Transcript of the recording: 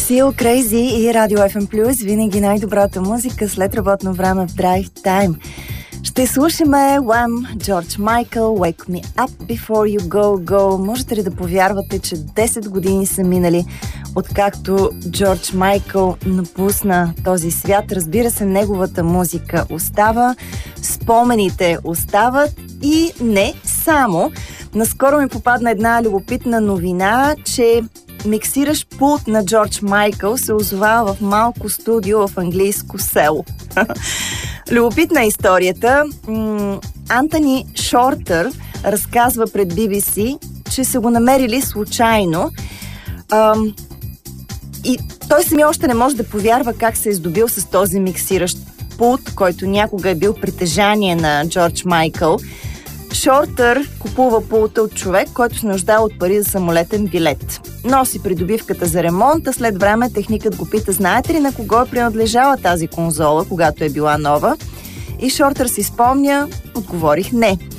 Feel Crazy и Радио FM+, винаги най-добрата музика след работно време в Drive Time. Ще слушаме Wham, Джордж Майкъл, Wake Me Up Before You Go Go. Можете ли да повярвате, че 10 години са минали, откакто Джордж Майкъл напусна този свят? Разбира се, неговата музика остава, спомените остават и не само. Наскоро ми попадна една любопитна новина, че миксиращ пулт на Джордж Майкъл се озовава в малко студио в английско село. Любопитна е историята. Антони Шортър разказва пред BBC, че са го намерили случайно. И той сами още не може да повярва как се е здобил с този миксиращ пулт, който някога е бил притежание на Джордж Майкъл. Шортър купува пулта от човек, който се нуждае от пари за самолетен билет. Носи придобивката за ремонт, а след време техникът го пита: знаете ли на кого е принадлежала тази конзола, когато е била нова? И Шортър си спомня: отговорих не.